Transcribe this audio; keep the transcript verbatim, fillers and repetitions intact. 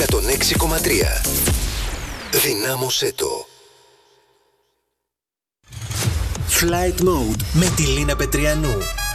εκατόν έξι κόμμα τρία. Δυνάμωσέ το. Flight Mode με τη Λίνα Πετριανού.